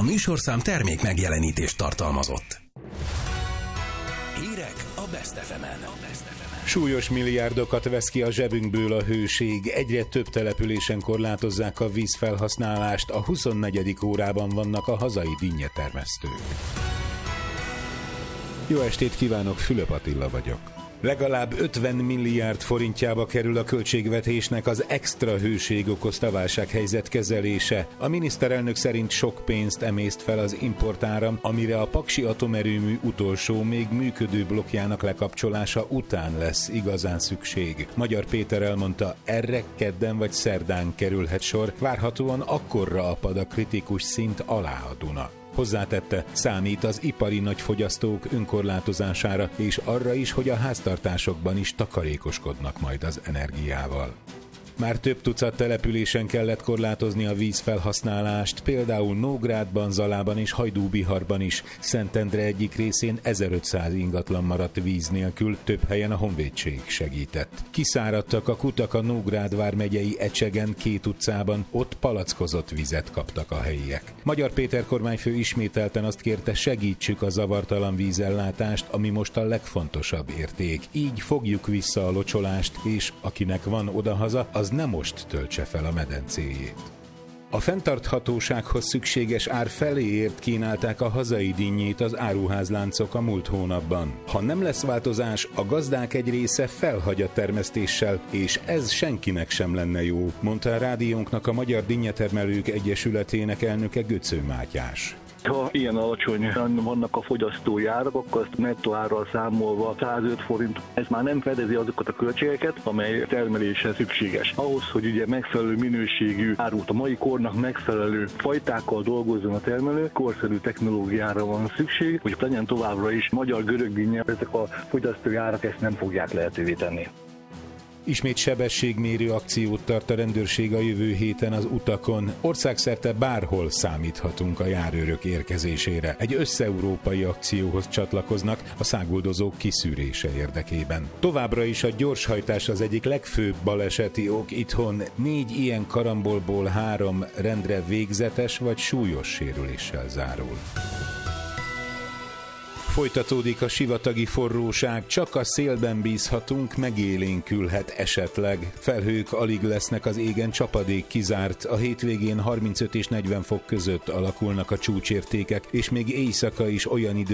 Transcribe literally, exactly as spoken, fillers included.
műsorszám termék megjelenítést tartalmazott. Hírek a Best ef emen. Súlyos milliárdokat vesz ki a zsebünkből a hőség. Egyre több településen korlátozzák a vízfelhasználást, a huszonnegyedik órában vannak a hazai dinnyetermesztők. Jó estét kívánok, Fülöp Attila vagyok. Legalább ötven milliárd forintjába kerül a költségvetésnek az extra hőség okozta válsághelyzet kezelése. A miniszterelnök szerint sok pénzt emészt fel az importáram, amire a paksi atomerőmű utolsó, még működő blokkjának lekapcsolása után lesz igazán szükség. Magyar Péter elmondta, erre kedden vagy szerdán kerülhet sor, várhatóan akkorra apad a kritikus szint alá a Duna. Hozzátette, számít az ipari nagyfogyasztók önkorlátozására, és arra is, hogy a háztartásokban is takarékoskodnak majd az energiával. Már több tucat településen kellett korlátozni a vízfelhasználást, például Nógrádban, Zalában és Hajdúbiharban is. Szentendre egyik részén ezerötszáz ingatlan maradt víz nélkül, több helyen a honvédség segített. Kiszáradtak a kutak a Nógrád vármegyei Ecsegen két utcában, ott palackozott vizet kaptak a helyiek. Magyar Péter kormányfő ismételten azt kérte, segítsük a zavartalan vízellátást, ami most a legfontosabb érték. Így fogjuk vissza a locsolást, és akinek van odahaza, az nem most töltse fel a medencéjét. A fenntarthatósághoz szükséges ár feléért kínálták a hazai dinnyét az áruházláncok a múlt hónapban. Ha nem lesz változás, a gazdák egy része felhagy a termesztéssel, és ez senkinek sem lenne jó, mondta a rádiónknak a Magyar Dinnyetermelők Egyesületének elnöke Göcző Mátyás. Ha ilyen alacsony vannak a fogyasztói árak, akkor azt nettó árral számolva százöt forint, ez már nem fedezi azokat a költségeket, amely termelésen szükséges. Ahhoz, hogy ugye megfelelő minőségű árut, a mai kornak megfelelő fajtákkal dolgozzon a termelő, korszerű technológiára van szükség, hogy legyen továbbra is magyar görög dinnye, ezek a fogyasztói árak ezt nem fogják lehetővé tenni. Ismét sebességmérő akciót tart a rendőrség a jövő héten az utakon. Országszerte bárhol számíthatunk a járőrök érkezésére. Egy összeurópai akcióhoz csatlakoznak a száguldozók kiszűrése érdekében. Továbbra is a gyorshajtás az egyik legfőbb baleseti ok itthon. Négy ilyen karambolból három rendre végzetes vagy súlyos sérüléssel zárul. Folytatódik a sivatagi forróság, csak a szélben bízhatunk, megélénkülhet esetleg. Felhők alig lesznek az égen, csapadék kizárt, a hétvégén harmincöt és negyven fok között alakulnak a csúcsértékek, és még éjszaka is olyan idő